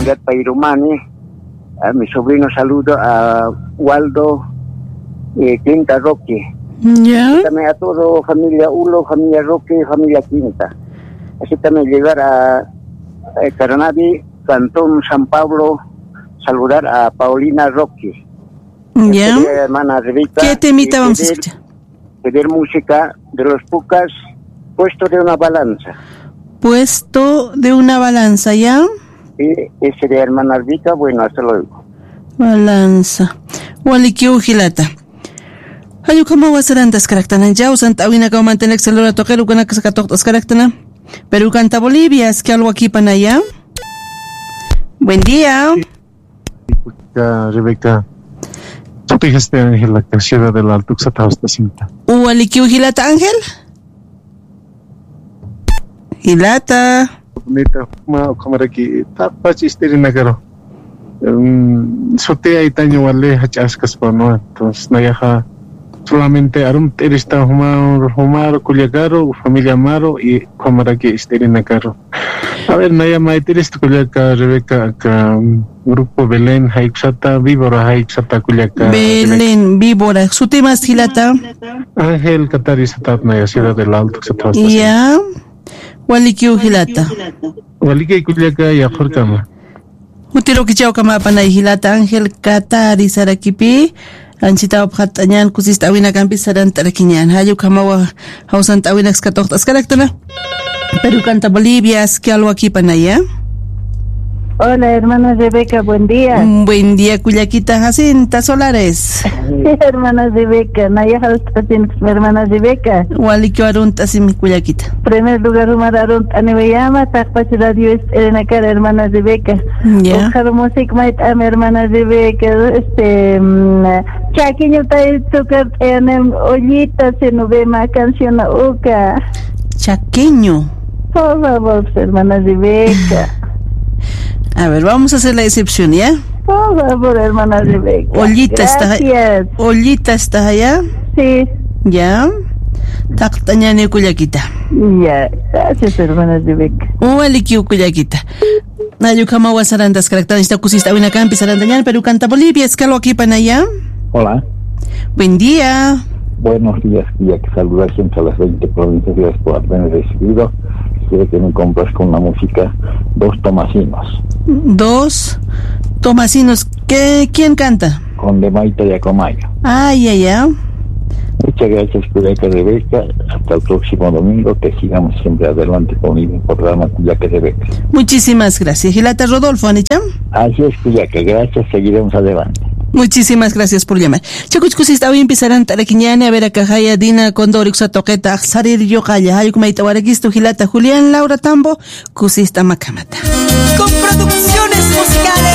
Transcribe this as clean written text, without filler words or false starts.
Ciudad Pairumani. A mi sobrino saludo a Waldo Quinta Roque. Ya. También a todo familia Ulo, familia Roque, familia Quinta. Así también llegar a Caranavi, Cantón San Pablo, saludar a Paulina Roque. Ya. Hermana Rebeca. ¿Qué temita vamos a escuchar? Pedir música de los Pucas, Puesto de una balanza. Puesto de una balanza, ¿ya? Ese de hermana Rebeca, bueno, hasta luego. Balanza. Walikiu Gilata. Ayu kama wasarantas karaktanan ya usant awina ka mantenek celula toquero kana kasakatos karaktana. Perú canta Bolivia, es que algo aquí panaya. Buen día. Rebeca. Tú te dijiste Ángel, la ciudad de la Altuxata hasta cinta. Walikiu Gilata Ángel. Gilata. Bonita, como aquí, tapachisteri nagaro. Sote ahí taño vale hachascas pa no, entonces no ya solamente arum terista humar culiacaro, familia Amaro y como aquí esteri nagaro. A ver, naya maiterista culiaca Rebeca acá grupo Belén Haixata Víbora Haixata culiaca. Belén Víbora, su tema es Gilata. Ángel Catarizata naya ciudad del Alto Xata. Ya. Walikiu Gilata. Walike culiaca ya jorkama. Utiro kichao kama panay Gilata Ángel Katari Sarakipi. Anchita objatañan kusista awina campi saran tarakiñan. Hayu kama hausan awina skatoktas karaktana. Perú canta Bolivia, es que algo aquí panaya. Hola, hermana Rebeca, buen día. Buen día, Cuyaquita Jacinta Solares. Hermana Rebeca, Naya Halstatin, hermana Rebeca. Walikio Arunta, sí, mi Cuyaquita. Primer lugar, Umar Arunta, Anivayama, Takpach Radio es Erenacar, hermana Rebeca. Ya. Ojar Music Might Am, hermana Rebeca. Chaquiño Tay Tucar, Ollitas, en Ubema, canción Uca. Chaqueño. Por favor, hermana Rebeca. A ver, vamos a hacer la excepción, ¿ya? Por favor, hermana Rebeca. Ollita está. Ollita está allá. Sí. Ya. Tactañani Cuyaquita. Ya, gracias, hermana Rebeca. Walikio Cuyaquita. Nayukama Wasarandas, característica cusista Winacampi, Sarandañan, Perú canta Bolivia, escalo aquí panaya. Hola. Buen día. Buenos días, ya que saludar siempre a las 20 provincias, gracias por haberme recibido. Quiero que me compras con la música Dos Tomasinos. Dos Tomasinos. ¿Quién canta? Con de Maita y Acomayo. Ay, ay, ay. Muchas gracias, Cuyaca Rebeca. Hasta el próximo domingo, que sigamos siempre adelante con el programa Cuyaca Rebeca. Muchísimas gracias. Gilata Rodolfo, Anicha. Así es, Cuyaca. Gracias, seguiremos adelante. Muchísimas gracias por llamar. Chacuchcus está bien empezarán taraquiñane a ver a Cajaya Dina Condorix a Toqueta Sarir Yocaya Hayukumaita Guaraquisto Gilata Julián Laura Tambo Cusista Macamata. Con producciones musicales